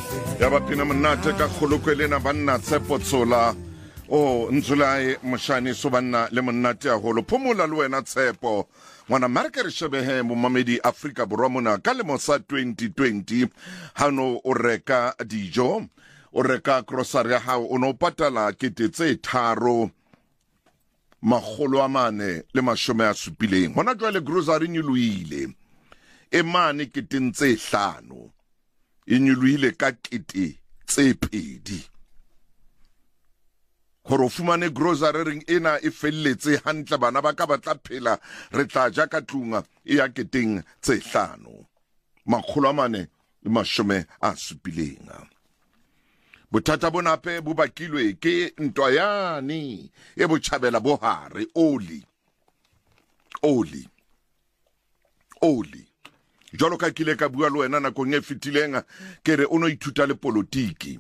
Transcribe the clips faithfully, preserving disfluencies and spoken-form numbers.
ya ba pina monate ka kgolokwe na banna Tshepo o Nzulai moshani so banna le monate a holo phomola le wena Tshepo ngwana marke re shebehe mo mamedi Africa Borwa mona ka le mosa twenty twenty hano o reka dijo o reka grocery ya hao o no patala kete tse tharo magolo a mane le mashome a supileng hona jwa le grocery nyuluile e mane kete ntse hlano e nyuluile ka kete tse pedi horo fumane grocery ring ena e felletse hantle bana ba ka batla phela re tla ja ka tlunga e ya keteng tse hlano magolo a mane le mashome a supileng bothata bona pe bo bakilwe ke ntwa yani e botjhabela bohare oli oli oli jalo ka kile ka bua le wena nakong e fitilenga kere o no ithuta le politiki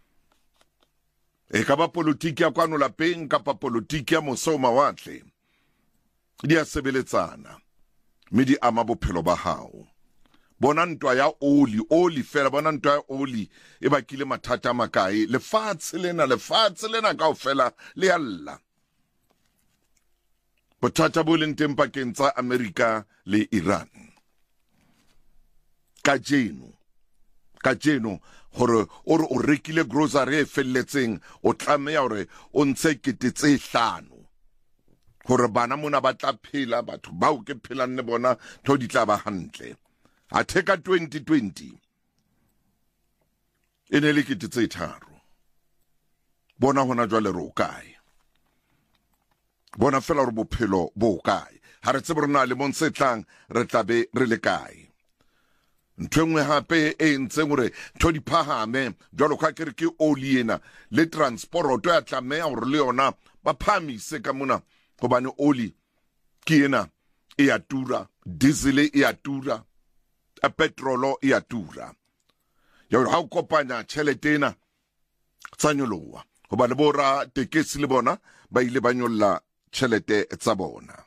e ka ba politiki ya kwano lapeng kapa politiki ya mose mawatle di a sebeletsana mme di ama bophelo ba hao bona ntwa ya oli oli fela bona ntwa ya oli e bakile mathata makae lefatshe lena lefatshe lena kaofela le alla bothata bo leng teng pakeng tsa America le Iran ka jeno ka jeno hore ore o rekile grocery e felletseng o tlameya hore o ntshe kete tse hlano hore bana mona ba tla phela batho bao ke phelang le bona tho di tla ba hantle a theka twenty twenty ene le kete tse tharo bona hona jwa le ro kae bona fela re bophelo bo kae ha re tsebe rena le monse tlang re tlabe re le kae ntwengwe hape e ntseng hore tho di phahame jwalo ka kere ke oli ena le transport ya tlameya hore le yona ba phamise ka mona hobane oli ke ena e a tura diesel e a tura a petrolo e a tura ya hore ha o kopanya tšhelete ena tsa nyolowa hobane bora tekesi le bona ba ile ba nyolla tšhelete tsa bona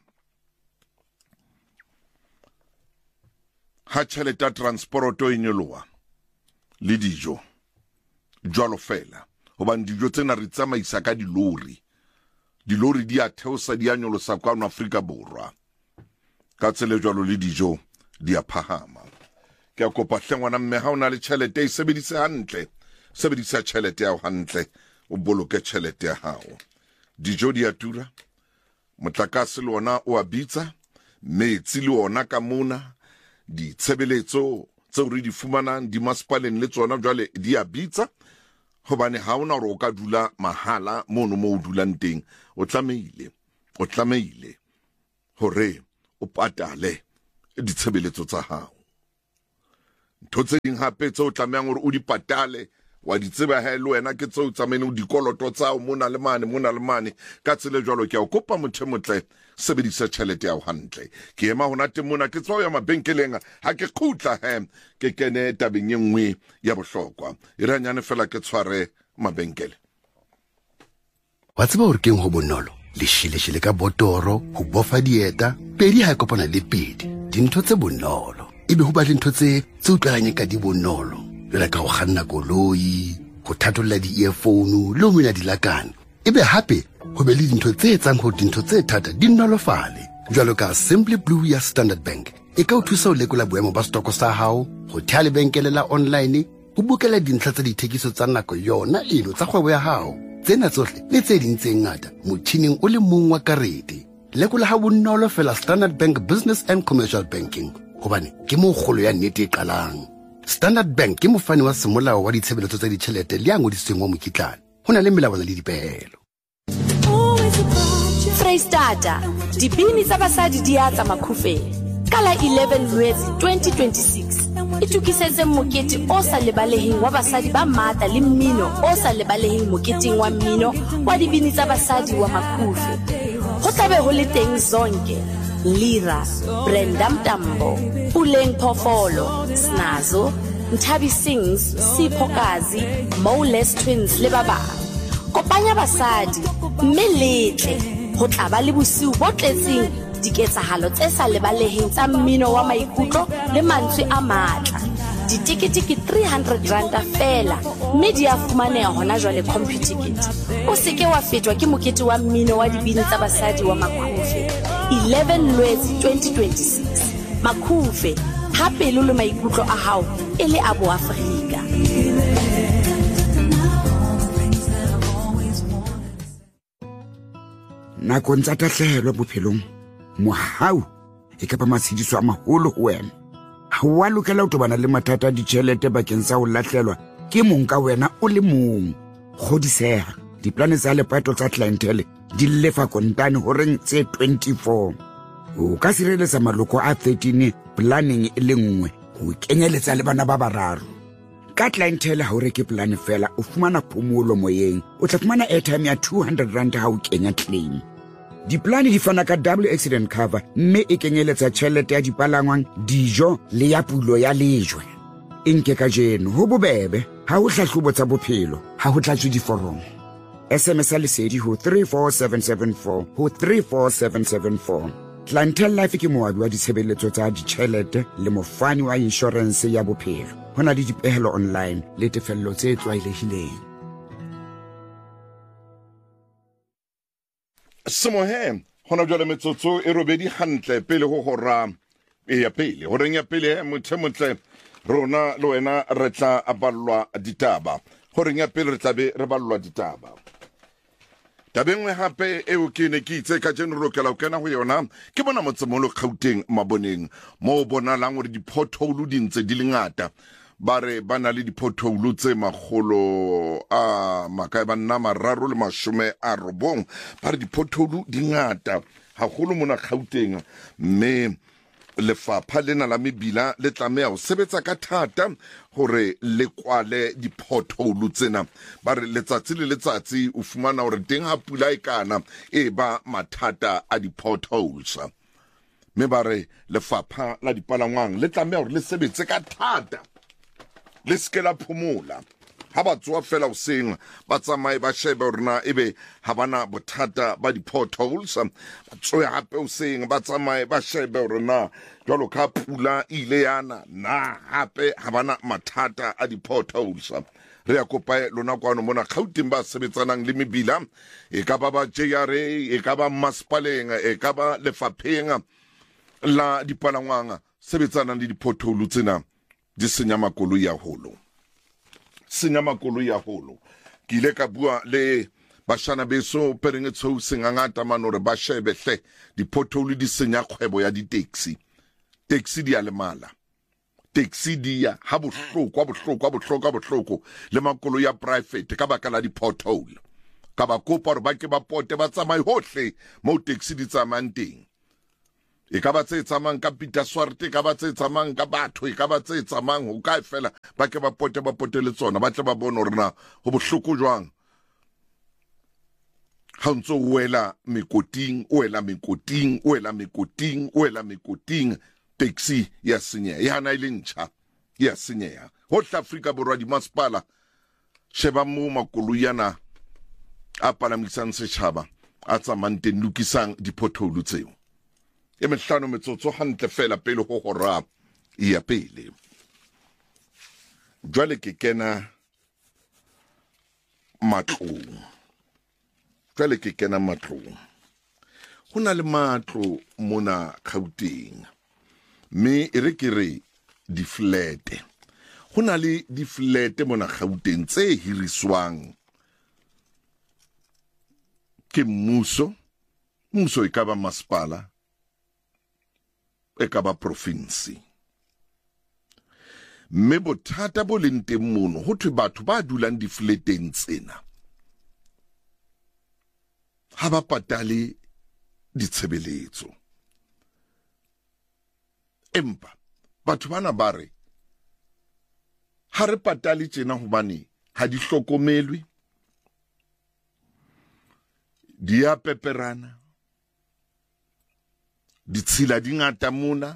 ha tšhelete ya transporto e nyolowa le dijo jwalo fela hobane dijo tsena re tsamaisa ka dilori dilori di a theosa di a nyolosa kwano Afrika Borwa ka tsele jwalo le dijo di a phahama ke a kopa hlengwana mme ha ona le tšhelete e sebedise hantle sebedisa tšhelete ya hantle o boloke tšhelete ya hao dijo di a tura motlakase le ona o a bitsa metsi le ona ka mona di tshebeletso tseo re di fumanang di masepaleng le tsona jwale di a bitsa hobane ha ona hore o ka dula mahala mono mo o dulang teng o tlameile o tlameile hore o patale di tshebeletso tsa hao ntho tse ding hape tseo o tlamehang hore o di patale wa di tseba ha le wena ke tseo tsamene o dikoloto tsao mona le mane mona le mane ka tsele jwalo ke a o kopa motho motle sebedisa tšhelete ya hantle ke ema hona te mona ke tsao ya mabenkeleng ha ke khutla he ke kene tabeng engwe ya bohlokwa iranyane fela ke tshware mabenkele wa tseba hore keng ho bonolo le shile shile ka botoro ho bofa dieta pedi ha kopana le pedi dintho tse bonolo ebe ho ba le ntho tse tse utlwalanye ka di bonolo le ka go khanna koloi go thatolla di earphone le o mena di lakana ebe hape ho be le dintho tse etsang ho dintho tse thata di nolofale jwalo ka Simply Blue ya Standard Bank e ka o thusa ho lekola boemo ba stoko sa hao go thea lebenkele la online ho bukela dintlha tsa dithekiso tsa nako yona ilo tsa kgwebo ya hao tsena tsohle le tse ding tse ngata mothining o le mong wa karete lekola ha bonolo fela Standard Bank Business and Commercial Banking hobane ke mo kgolo ya nnete e qalang Standard Bank ke mofani wa semolao wa ditshebeletso tsa ditšhelete le a ngodisitsweng wa mokitlane ho na le melawana le dipehelo Freistata dibini tsa basadi di atla makhufeng ka la eleven Lwetse twenty twenty-six e tukisetse mokete o sa lebaleheng wa basadi ba mata le mmino o sa lebaleheng moketeng wa mmino wa dibini tsa basadi wa makhufe go tlabe ho le teng Zonke Lira, Brenda Mtambo, Puleng Phofolo, Snazo, Nthabi Sings, Siphokazi, Mowles Twins le ba bang. Kopanya basadi mme letle go tla ba le bosiu bo tletseng diketsahalo tse sa lebaleheng tsa mmino wa maikutlo le mantswe a matla. ditikete ke three hundred rand fela mme di a fumaneha hona jwale CompuTicket. O seke wa fetwa ke mokete wa mmino wa dibini tsa basadi wa Makhufe eleven Lwetse twenty twenty-six. Makhufe hape le le maikutlo a hao e le a boAfrika. Nakong tsa tahlehelo bophelong mohau e ka ba matshidiso a maholo ho wena. Ha wa lokela ho tobana le mathata a ditjhelete bakeng sa ho lahlelwa ke mong ka wena o le mong. Kgodiseha diplane tsa lepato tsa clientele di lefa kontane horeng tse twenty-four. O ka sireletsa maloko a thirteen planning e le nngwe ho kenyeletsa le bana ba bararo. Ka clientele ha o reke plan fela o fumana phomolo moyeng, o tla fumana airtime ya two hundred rand ha o kenya claim. Diplane di fana ka double accident cover mme e kenyeletsa tjhelete ya dipalangwang, dijo le ya pulo ya lejwe. Inke ka jeno ho bobebe ha o hlahlobo tsa bophelo ha ho tlatswe diforomo. S M S lesedi ho three four seven seven four ho three four seven seven four. Clientele Life ke moabi wa ditshebeletso tsa ditjhelete le mofani wa insurance ya bophelo. Hona le dipehelo online le tefello tse tlwaelehileng. Semohe hona jwale metsotso e robedi hantle pele ho hora e ya pele ho reng ya pele motho motle rona le wena re tla aballwa ditaba ho reng ya pele re tla be re ballwa ditaba. Tabengwe hape e o ke ne ke itse ka jeno lokela o kena ho yona ke bona motsemolo Gauteng maboneng mo bona lang hore di-pothole di ntse di le ngata ba re ba na le di-pothole tse magolo a makae ba nna mararo le mashome a robong ba re di-pothole di ngata haholo mona Gauteng mme lefapha lena la mebila le tlameha ho sebetsa ka thata hore le kwale di-pothole tsena ba re letsatsi le letsatsi o fumana hore teng ha pula e kana e ba mathata a di-potholes mme ba re lefapha la dipalangwang le tlameha hore le sebetse ka thata le ske la phomola ha ba tsoa fela o seng ba tsamaye ba shebe hore na ebe ha bana bothata ba di-potholes ba tsoya hape o seng ba tsamaye ba shebe hore na jwalo ka pula ile yana na hape ha bana mathata a di-potholes. Re ya kopa lona kwano mona Gauteng ba sebetsanang le mebila e ka ba ba J R A e ka ba masepaleng e ka ba lefapheng la dipalangwang sebetsanang le di-pothole tsena di senya makoloi ya holo senya makoloi ya holo. Ke ile ka bua le bashana beso pereng tsho sengangata manore ba shebe hle di-pothole di senya kgwebo ya di-taxi. Taxi di a le mala, taxi di ya ha bohloko bohloko bohloko bohloko le makoloi ya private ka baka la di-pothole. Ka ba kopa hore ba ke ba pote ba tsamaye hohle mo taxi di tsamayang teng. E ka ba tse tsamang ka Peter Swart, e ka ba tse tsamang ka batho, e ka ba tse tsamang ho kae fela ba ke ba pote ba pote le tsona ba tle ba bone hore na ho bohloko jwang ha ntso wela mekoting wela mekoting wela mekoting wela mekoting taxi ya senyeha ya na ile ntjha ya senyeha hohle Afrika Borwa di masepala sheba mo makoloi yana a palamisang setjhaba a tsamang teng lokisang di-pothole tseo. E mehlano metsotso hantle fela pele ho hora ya pele. Jwale ke kena matlong. Jwale ke kena matlong. Ho na le matlo mona Gauteng. Me e re ke re di-flete. Ho na le di-flete mona Gauteng tse hiriswang ke mmuso. Mmuso e ka ba masepala e ka ba province. Mme bothata bo leng teng mono ho thwe batho ba dulang di-fleteng tsena ha ba patale ditshebeletso. Empa batho bana ba re ha re patale tjena hobane ha di hlokomelwe, di a peperana, ditshila di ngata mona,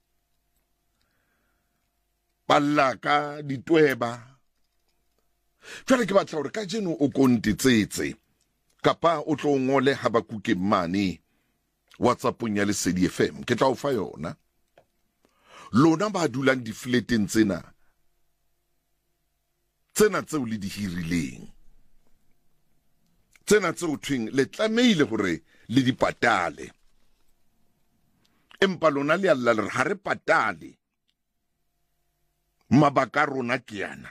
ballaka ditweba. Jwale ke batla hore ka jeno o kontetsetse kapa o tlo ngole ha ba kuke mane WhatsAppong ya Lesedi F M ke tla o fa yona. Lona ba dulang di-fleteng tsena tsena tseo le di hirileng, tsena tseo thweng le tlameile gore le di patale, empa lona le alla le re ha re patale, mabaka rona ke yana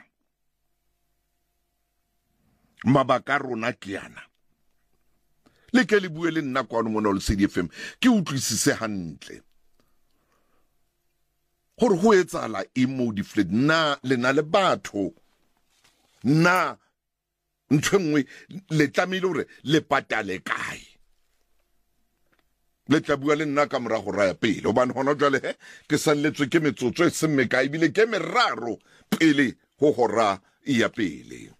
mabaka rona ke yana le ke le bue le nna kwano mona le C D F M ke utlwisise hantle gore go etsala emo di flat na le na le batho na ntshengwe le tlamile gore le patale kae, le tla bua le nna ka mora go raya pele obane hona jwale he ke salletswe ke metsotso e semme kae bile ke meraro pele ho hora ya pele.